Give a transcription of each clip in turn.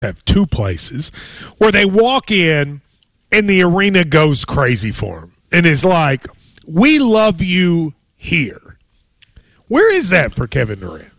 have two places where they walk in and the arena goes crazy for them and is like, we love you here. Where is that for Kevin Durant?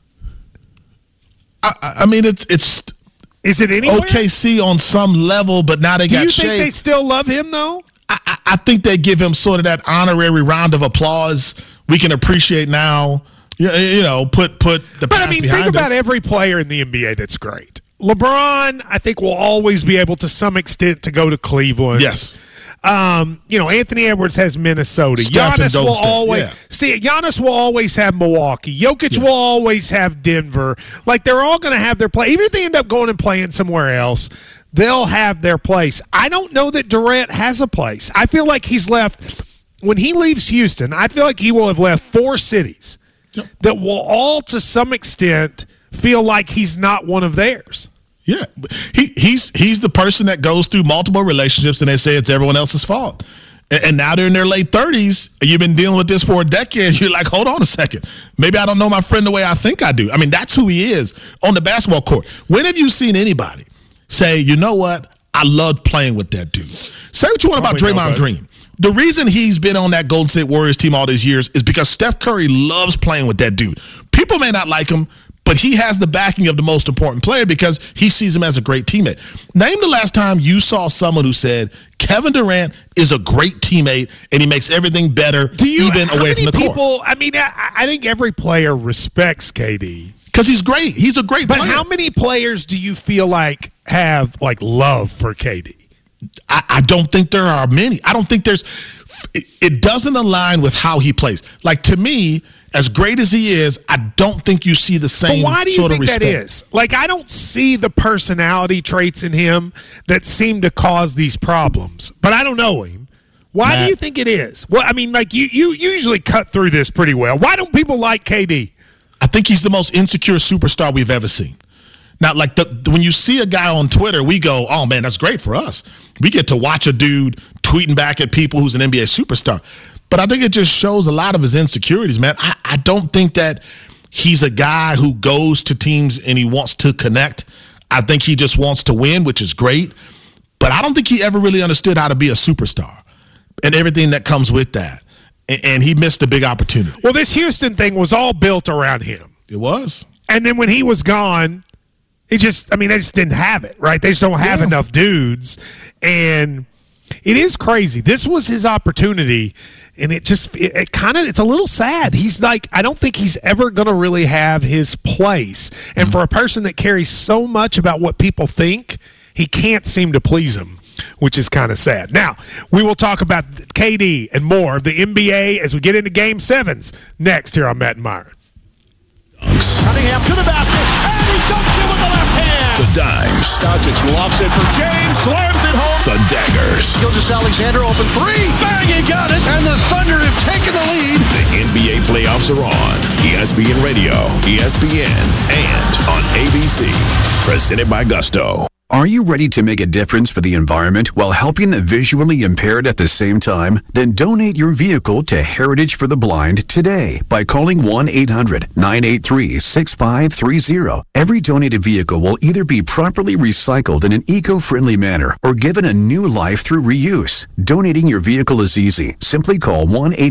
I mean, it's is it anywhere? OKC on some level, but now they got Shea. Do you think they still love him, though? I think they give him sort of that honorary round of applause. We can appreciate now, put the past But, I mean, think about every player in the NBA that's great. LeBron, I think, will always be able to some extent to go to Cleveland. Yes. Anthony Edwards has Minnesota. Giannis will always have Milwaukee. Jokic will always have Denver. Like, they're all going to have their play. Even if they end up going and playing somewhere else, they'll have their place. I don't know that Durant has a place. I feel like he's left – when he leaves Houston, I feel like he will have left 4 cities that will all, to some extent, feel like he's not one of theirs. Yeah, he's the person that goes through multiple relationships and they say it's everyone else's fault. And now they're in their late 30s and you've been dealing with this for a decade. You're like, hold on a second. Maybe I don't know my friend the way I think I do. I mean, that's who he is on the basketball court. When have you seen anybody say, you know what, I loved playing with that dude? Say what you want about Draymond Green. The reason he's been on that Golden State Warriors team all these years is because Steph Curry loves playing with that dude. People may not like him, but he has the backing of the most important player because he sees him as a great teammate. Name the last time you saw someone who said, Kevin Durant is a great teammate and he makes everything better even away from the court. I mean, I think every player respects KD. Because he's great. He's a great player. But how many players do you feel like have love for KD? I don't think there are many. I don't think there's – it doesn't align with how he plays. Like, to me – as great as he is, I don't think you see the same sort of respect. But why do you think that is? Like, I don't see the personality traits in him that seem to cause these problems. But I don't know him. Why do you think it is? Well, I mean, like, you usually cut through this pretty well. Why don't people like KD? I think he's the most insecure superstar we've ever seen. Now, like, when you see a guy on Twitter, we go, oh, man, that's great for us. We get to watch a dude tweeting back at people who's an NBA superstar. But I think it just shows a lot of his insecurities, man. I don't think that he's a guy who goes to teams and he wants to connect. I think he just wants to win, which is great. But I don't think he ever really understood how to be a superstar and everything that comes with that. And he missed a big opportunity. Well, this Houston thing was all built around him. It was. And then when he was gone, they just didn't have it, right? They just don't have enough dudes. And it is crazy. This was his opportunity. And it's a little sad. He's like, I don't think he's ever going to really have his place. And for a person that cares so much about what people think, he can't seem to please them, which is kind of sad. Now, we will talk about KD and more of the NBA as we get into Game 7s next here on Matt and Myron. Cunningham to the basket, and he dunks it with the left hand. The dimes. Doncic lofts it for James, slams it home. The daggers. Gilgeous-Alexander open 3, bang, he got it, and the Thunder have taken the lead. The NBA playoffs are on ESPN Radio, ESPN, and on ABC. Presented by Gusto. Are you ready to make a difference for the environment while helping the visually impaired at the same time? Then donate your vehicle to Heritage for the Blind today by calling 1-800-983-6530. Every donated vehicle will either be properly recycled in an eco-friendly manner or given a new life through reuse. Donating your vehicle is easy. Simply call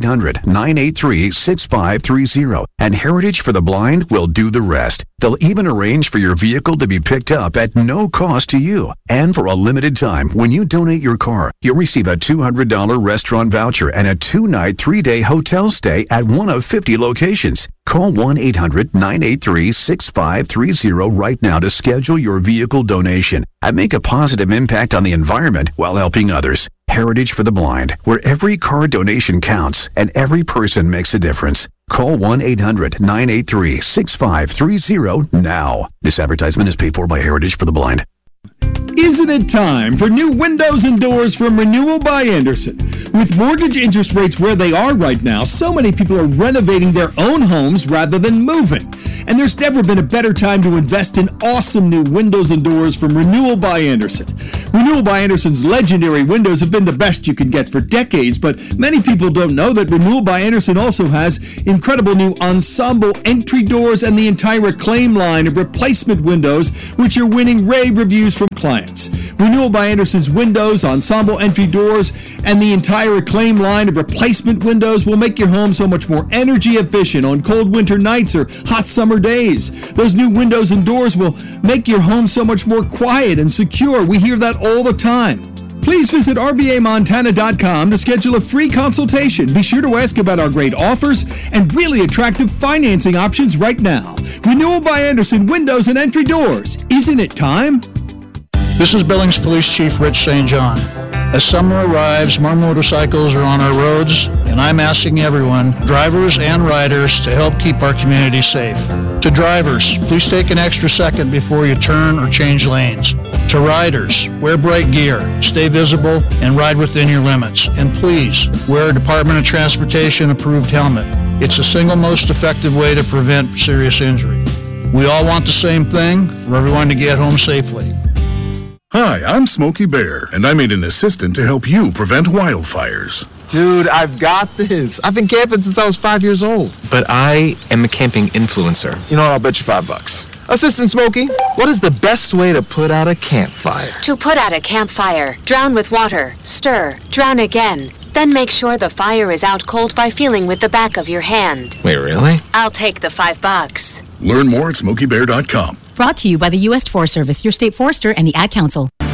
1-800-983-6530 and Heritage for the Blind will do the rest. They'll even arrange for your vehicle to be picked up at no cost to you. And for a limited time, when you donate your car, you'll receive a $200 restaurant voucher and a 2-night, 3-day hotel stay at one of 50 locations. Call 1-800-983-6530 right now to schedule your vehicle donation and make a positive impact on the environment while helping others. Heritage for the Blind, where every car donation counts and every person makes a difference. Call 1-800-983-6530 now. This advertisement is paid for by Heritage for the Blind. Isn't it time for new windows and doors from Renewal by Andersen? With mortgage interest rates where they are right now, so many people are renovating their own homes rather than moving. And there's never been a better time to invest in awesome new windows and doors from Renewal by Andersen. Renewal by Anderson's legendary windows have been the best you can get for decades, but many people don't know that Renewal by Anderson also has incredible new ensemble entry doors and the entire Acclaim line of replacement windows, which are winning rave reviews from clients. Renewal by Anderson's windows, ensemble entry doors, and the entire Acclaim line of replacement windows will make your home so much more energy efficient on cold winter nights or hot summer days. Those new windows and doors will make your home so much more quiet and secure. We hear that all the time. Please visit RBAMontana.com to schedule a free consultation. Be sure to ask about our great offers and really attractive financing options right now. Renewal by Anderson Windows and Entry Doors. Isn't it time? This is Billings Police Chief Rich St. John. As summer arrives, more motorcycles are on our roads, and I'm asking everyone, drivers and riders, to help keep our community safe. To drivers, please take an extra second before you turn or change lanes. To riders, wear bright gear, stay visible, and ride within your limits. And please, wear a Department of Transportation approved helmet. It's the single most effective way to prevent serious injury. We all want the same thing, for everyone to get home safely. Hi, I'm Smokey Bear, and I made an assistant to help you prevent wildfires. Dude, I've got this. I've been camping since I was 5 years old. But I am a camping influencer. You know what? I'll bet you $5. Assistant Smokey, what is the best way to put out a campfire? To put out a campfire, drown with water, stir, drown again. Then make sure the fire is out cold by feeling with the back of your hand. Wait, really? I'll take the $5. Learn more at SmokeyBear.com. Brought to you by the U.S. Forest Service, your state forester, and the Ad Council.